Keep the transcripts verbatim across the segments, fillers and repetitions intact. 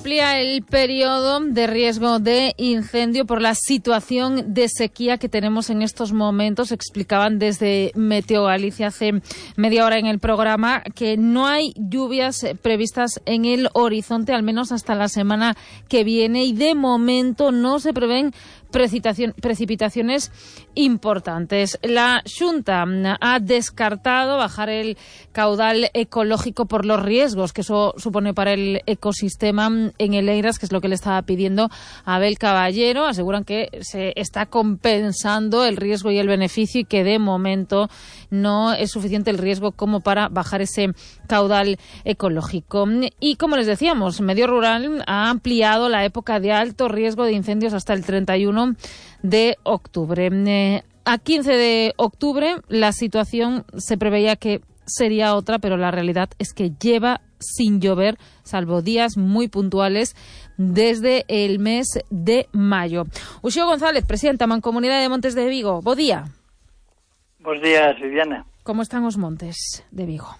amplía el periodo de riesgo de incendio por la situación de sequía que tenemos en estos momentos. Explicaban desde Meteo Galicia hace media hora en el programa que no hay lluvias previstas en el horizonte, al menos hasta la semana que viene, y de momento no se prevén precipitaciones importantes. La Xunta ha descartado bajar el caudal ecológico por los riesgos que eso supone para el ecosistema en el Eiras, que es lo que le estaba pidiendo a Abel Caballero. Aseguran que se está compensando el riesgo y el beneficio y que de momento no es suficiente el riesgo como para bajar ese caudal ecológico. Y como les decíamos, Medio Rural ha ampliado la época de alto riesgo de incendios hasta el treinta y uno de octubre. Eh, a quince de octubre la situación se preveía que sería otra, pero la realidad es que lleva sin llover, salvo días muy puntuales, desde el mes de mayo. Uxío González, presidenta Mancomunidade de Montes de Vigo. Bo día. Bos días, Viviana. Como están os montes de Vigo?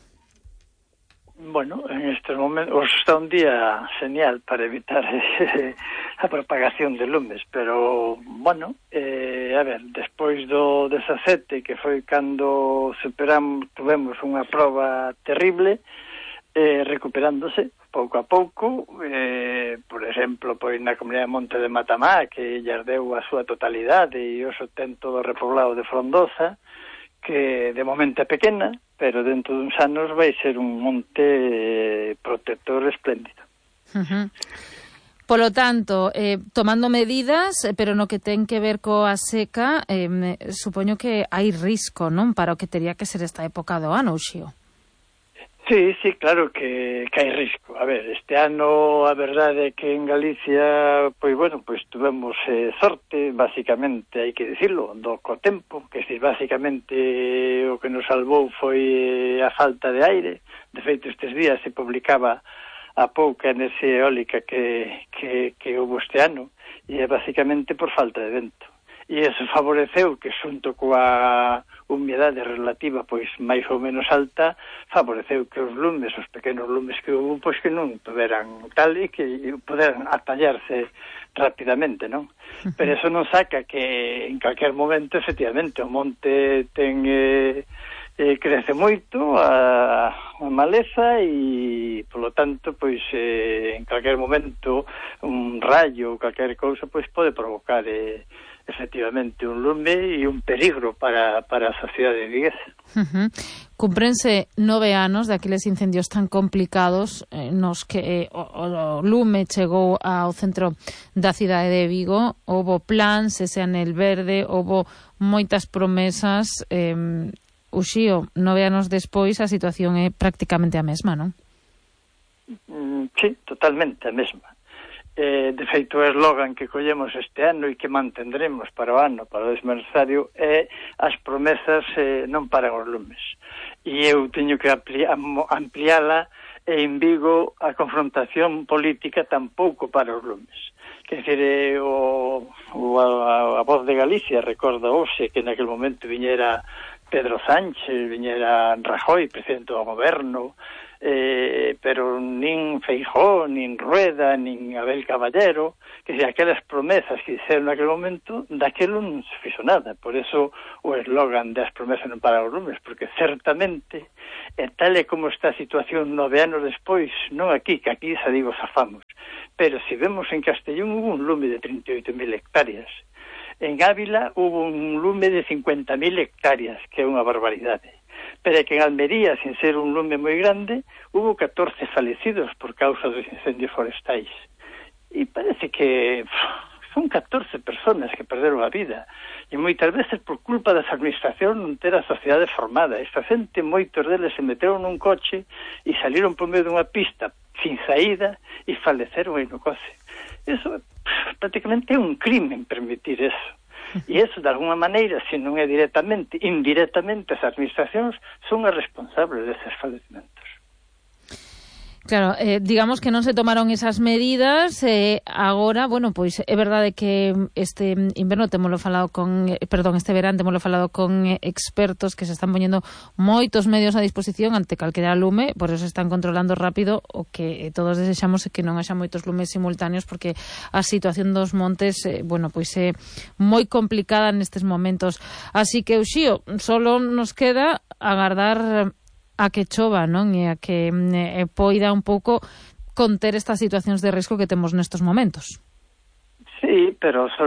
Bueno, en estes momentos está un día genial para evitar eh, a propagación de lumes, pero, bueno, eh, a ver, despois do dezasete, que foi cando superamos, tuvemos unha proba terrible, eh, recuperándose pouco a pouco, eh, por exemplo, pois na comunidade de Monte de Matamá, que lle ardeu a súa totalidade e hoxe ten todo repoblado de frondosa, que de momento é pequena, pero dentro duns anos vai ser un monte eh, protector espléndido. Uh-huh. Polo tanto, eh, tomando medidas, pero no que ten que ver coa seca, eh, supoño que hai risco, non? Para o que teria que ser esta época do ano, Uxío. Sí, sí, claro que, que hai risco. A ver, este ano a verdade é que en Galicia, pois bueno, pois tuvemos eh, sorte, basicamente, hai que dicirlo, do co tempo, que si basicamente o que nos salvou foi eh, a falta de aire. De feito, estes días se publicaba a pouca enerxía eólica que, que, que houve este ano, e é basicamente por falta de vento. E eso favoreceu que, xunto coa humedade relativa pois máis ou menos alta, favoreceu que os lumes, os pequenos lumes que houve, pois que non tuveran tal e que poderan atallarse rapidamente, non? Pero eso non saca que en calquer momento, efectivamente, o monte ten eh, eh, crece moito a, a maleza e, polo tanto, pois eh, en calquer momento un rayo ou calquer cousa pois pode provocar eh, efectivamente un lume e un peligro para, para a sociedade viguesa. Uh-huh. Cumprense nove anos daqueles incendios tan complicados eh, nos que eh, o, o lume chegou ao centro da cidade de Vigo. Houbo plans, ese anel verde, houbo moitas promesas. eh, Uxío, nove anos despois a situación é prácticamente a mesma, non? Mm, sí, totalmente a mesma. Eh, de feito, o eslogan que collemos este ano e que mantendremos para o ano, para o desmerzario, é as promesas eh, non paran os lumes. E eu teño que ampliala e en Vigo a confrontación política tampouco para os lumes. Quer dizer, eh, o, o, a, a voz de Galicia recorda hoxe que naquele momento viñera Pedro Sánchez, viñera Rajoy, presidente do goberno, Eh, pero nin Feijóo, nin Rueda, nin Abel Caballero, que se aquelas promesas que hicieron naquele momento, daquelo non se fixo nada. Por eso o eslogan das promesas non para os lumes, porque certamente, e tal e como está a situación nove anos despois, non aquí, que aquí xa digo zafamos, pero se vemos en Castellón hubo un lume de trinta e oito mil hectáreas. En Ávila hubo un lume de cincuenta mil hectáreas, que é unha barbaridade. Pero que en Almería, sin ser un lume moi grande, hubo catorce falecidos por causa dos incendios forestais. E parece que son catorce personas que perderon a vida. E moitas veces por culpa das administracións non ter a sociedade formada. Esta xente, moitos deles se meteron nun coche e saliron por medio dunha pista sin saída e faleceron aí no coche. Eso prácticamente é un crimen permitir eso. E eso, de alguma maneira, se non é directamente, indirectamente, as administracións son as responsables deses falecimentos. Claro, eh, digamos que non se tomaron esas medidas, eh, agora, bueno, pois é verdade que este inverno temolo falado con, eh, perdón, este verán temolo falado con eh, expertos que se están poñendo moitos medios a disposición ante calquera lume, por eso están controlando rápido, o que eh, todos desexamos é que non haxa moitos lumes simultáneos, porque a situación dos montes, eh, bueno, pois é moi complicada nestes momentos. Así que, Uxío, solo nos queda agardar a que chova, non? E a que eh, poida un pouco conter estas situacións de risco que temos nestes momentos. Sí, pero